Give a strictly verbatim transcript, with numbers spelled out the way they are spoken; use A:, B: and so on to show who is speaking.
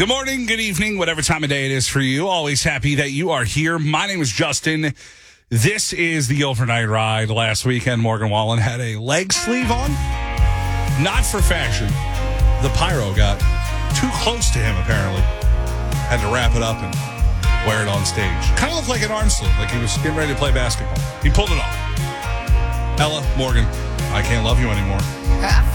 A: Good morning, good evening, whatever time of day it is for you. Always happy that you are here. My name is Justin. This is the overnight ride. Last weekend, Morgan Wallen had a leg sleeve on. Not for fashion. The pyro got too close to him, apparently. Had to wrap it up and wear it on stage. Kind of looked like an arm sleeve, like he was getting ready to play basketball. He pulled it off. Ella, Morgan, I can't love you anymore.